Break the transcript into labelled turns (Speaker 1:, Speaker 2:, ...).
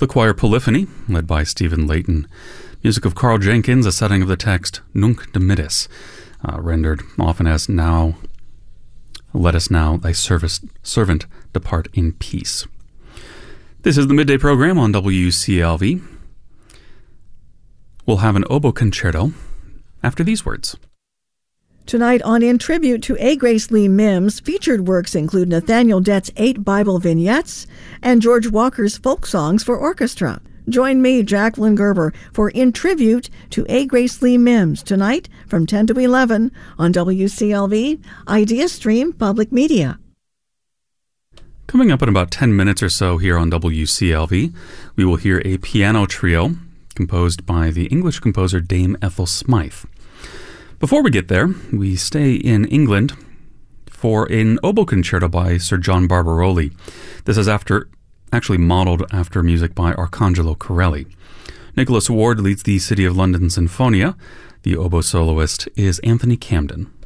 Speaker 1: The choir Polyphony, led by Stephen Layton. Music of Carl Jenkins, a setting of the text Nunc Dimittis, rendered often as now, let us now, thy servant depart in peace. This is the Midday Program on WCLV. We'll have an oboe concerto after these words.
Speaker 2: Tonight on In Tribute to A. Grace Lee Mims, featured works include Nathaniel Dett's 8 Bible vignettes and George Walker's folk songs for orchestra. Join me, Jacqueline Gerber, for In Tribute to A. Grace Lee Mims tonight from 10 to 11 on WCLV, Idea Stream Public Media.
Speaker 1: Coming up in about 10 minutes or so here on WCLV, we will hear a piano trio composed by the English composer Dame Ethel Smythe. Before we get there, we stay in England for an oboe concerto by Sir John Barbaroli. This is actually modeled after music by Arcangelo Corelli. Nicholas Ward leads the City of London Sinfonia. The oboe soloist is Anthony Camden.